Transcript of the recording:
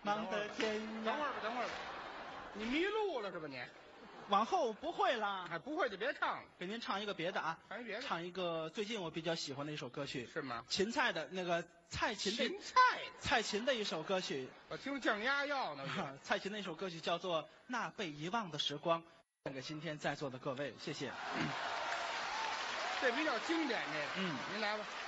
忙得天涯。 等会儿吧，你迷路了是吧你？ 往后不会啦， 还不会就别唱了。 给您唱一个别的啊， 唱一别的唱一个最近我比较喜欢的一首歌曲， 是吗？ 芹菜的那个蔡琴的芹菜， 蔡琴的一首歌曲， 我听降压药呢。 蔡琴的一首歌曲叫做《那被遗忘的时光》，献给今天在座的各位，谢谢。 这比较经典，这个。 嗯， 您来吧。